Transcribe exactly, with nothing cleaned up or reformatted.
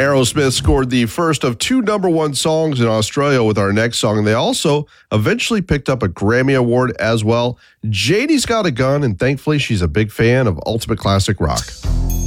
Aerosmith scored the first of two number one songs in Australia with our next song, and they also eventually picked up a Grammy Award as well. J D's got a gun, and thankfully she's a big fan of Ultimate Classic Rock.